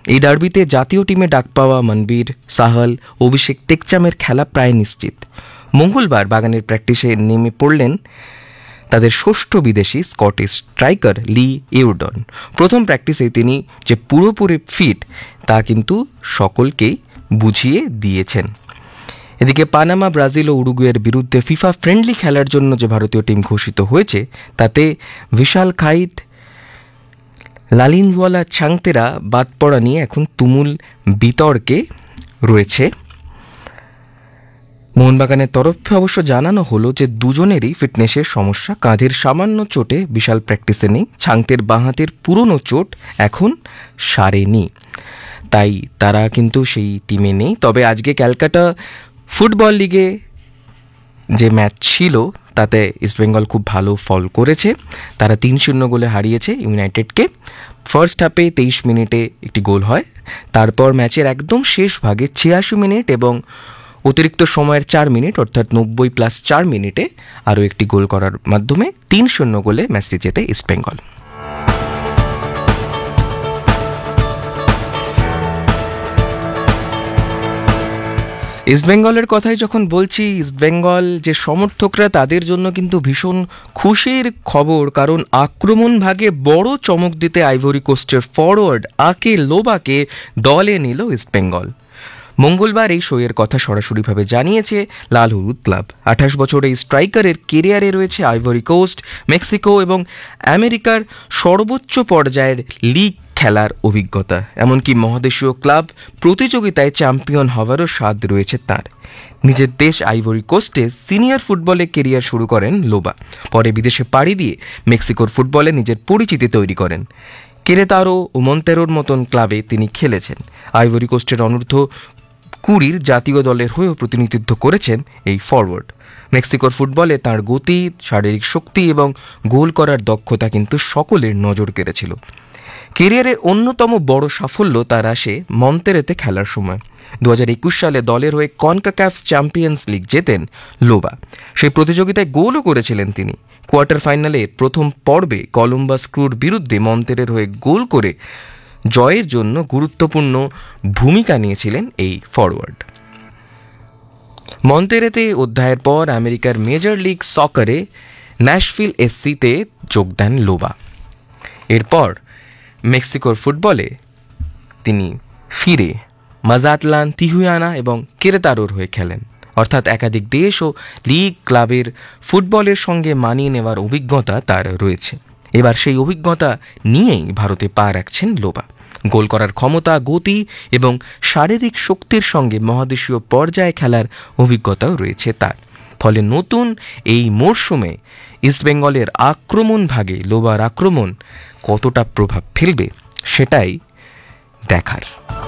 এই ডার্বিতে জাতীয় টিমে ডাক পাওয়া মনবীর, সাহাল, অভিষেক টেকচামের খেলা প্রায় নিশ্চিত। মঙ্গলবার বাগানের প্র্যাকটিসে নেমে পড়লেন তাদের ষষ্ঠ বিদেশি স্কটিশ স্ট্রাইকার লি ইউরডন। প্রথম প্র্যাকটিসে তিনি যে পুরোপুরি ফিট তা কিন্তু সকলকেই বুঝিয়ে দিয়েছেন। এদিকে পানামা, ব্রাজিল ও উরুগুয়ের বিরুদ্ধে ফিফা ফ্রেন্ডলি খেলার জন্য যে ভারতীয় টিম ঘোষিত হয়েছে তাতে বিশাল খাইত, লালিনওয়ালা ছাংতেরা বাদ পড়া নিয়ে এখন তুমুল বিতর্কে রয়েছে। মোহনবাগানের তরফে অবশ্য জানানো হলো যে দুজনেরই ফিটনেসের সমস্যা। কাঁধের সামান্য চোটে বিশাল প্র্যাকটিসে নেই। ছাংতের বাঁহাতের পুরনো চোট এখন সারেনি, তাই তারা কিন্তু সেই টিমে নেই। তবে আজকে ক্যালকাটা ফুটবল লিগে যে ম্যাচ ছিল তাতে ইস্টবেঙ্গল খুব ভালো ফল করেছে। তারা 3-0 গোলে হারিয়েছে ইউনাইটেডকে। ফার্স্ট হাফে 23 মিনিটে একটি গোল হয়, তারপর ম্যাচের একদম শেষ ভাগে 86 মিনিট এবং অতিরিক্ত সময়ের 4 মিনিট অর্থাৎ 90+4 মিনিটে আরও একটি গোল করার মাধ্যমে 3-0 গোলে ম্যাচটি জেতে ইস্টবেঙ্গল। ইস্টবেঙ্গলের কথাই যখন বলছি, ইস্টবেঙ্গল যে সমর্থকরা তাদের জন্য কিন্তু ভীষণ খুশির খবর, কারণ আক্রমণ ভাগে বড় চমক দিতে আইভরি কোস্টের ফরওয়ার্ড আকে লোবাকে দলে নিল ইস্টবেঙ্গল। মঙ্গলবার এই শোয়ের কথা সরাসরিভাবে জানিয়েছে লাল হলুদ ক্লাব। 28 বছরের এই স্ট্রাইকারের কেরিয়ারে রয়েছে আইভরি কোস্ট, মেক্সিকো এবং আমেরিকার সর্বোচ্চ পর্যায়ের লিগ খেলার অভিজ্ঞতা। এমনকি মহাদেশীয় ক্লাব প্রতিযোগিতায় চ্যাম্পিয়ন হওয়ারও স্বাদ রয়েছে তার। নিজের দেশ আইভরি কোস্টে সিনিয়র ফুটবলে কেরিয়ার শুরু করেন লোবা। পরে বিদেশে পাড়ি দিয়ে মেক্সিকোর ফুটবলে নিজের পরিচিতি তৈরি করেন। কেরেতারো ও মন্তেরোর মতন ক্লাবে তিনি খেলেছেন। আইভরি কোস্টের অনূর্ধ্ব 20 জাতীয় দলের হয়েও প্রতিনিধিত্ব করেছেন এই ফরওয়ার্ড। মেক্সিকোর ফুটবলে তাঁর গতি, শারীরিক শক্তি এবং গোল করার দক্ষতা কিন্তু সকলের নজর কেড়েছিল। কেরিয়ারের অন্যতম বড় সাফল্য তার আসে মন্তেরেতে খেলার সময়। 2021 সালে দলের হয়ে কনকাকাফ চ্যাম্পিয়ন্স লিগ জেতেন লোবা। সেই প্রতিযোগিতায় গোলও করেছিলেন তিনি। কোয়ার্টার ফাইনালে প্রথম পর্বে কলম্বাস ক্রুর বিরুদ্ধে মন্তেরের হয়ে গোল করে জয়ের জন্য গুরুত্বপূর্ণ ভূমিকা নিয়েছিলেন এই ফরওয়ার্ড। মন্তেরেতে অধ্যায়ের পর আমেরিকার মেজর লিগ সকারে ন্যাশভিল এসসিতে যোগ দেন লোবা। এরপর মেক্সিকোর ফুটবলে তিনি ফিরে মাজাতলান, তিহুয়ানা এবং কেরেতারোর হয়ে খেলেন। অর্থাৎ একাধিক দেশ ও লিগ ক্লাবের ফুটবলের সঙ্গে মানিয়ে নেওয়ার অভিজ্ঞতা তার রয়েছে। এবার সেই অভিজ্ঞতা নিয়েই ভারতে পা রাখছেন লোবা। গোল করার ক্ষমতা, গতি এবং শারীরিক শক্তির সঙ্গে মহাদেশীয় পর্যায়ে খেলার অভিজ্ঞতাও রয়েছে তার। ফলে নতুন এই মরশুমে ইস্টবেঙ্গলের আক্রমণ ভাগে লোবার আক্রমণ কতটা প্রভাব ফেলবে সেটাই দেখার।